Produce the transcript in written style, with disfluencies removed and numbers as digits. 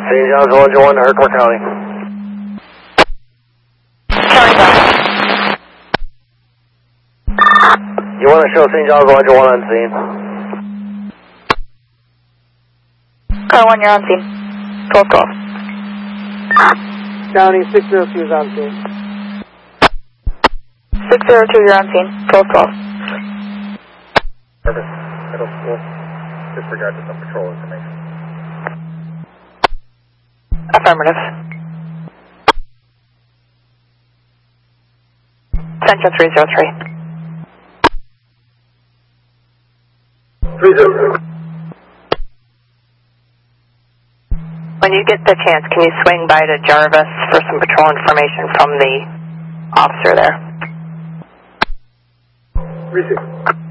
St. John's Village 1, Herkimer County. You want to show St. John's Village 1 on scene? Car 1, you're on scene. 12 call. County 602 is on scene. 602, you're on scene. 12 call. Purpose. Middle school. Disregard to some patrol information. Affirmative. Central 303. 303. When you get the chance, can you swing by to Jarvis for some patrol information from the officer there? Receive.